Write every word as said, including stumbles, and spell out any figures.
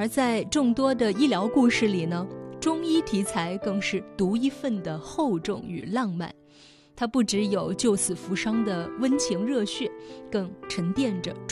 而在众多的医疗故事里呢，中医题材更是独一份的厚重与浪漫。它不只有救死扶伤的温情热血，更沉淀着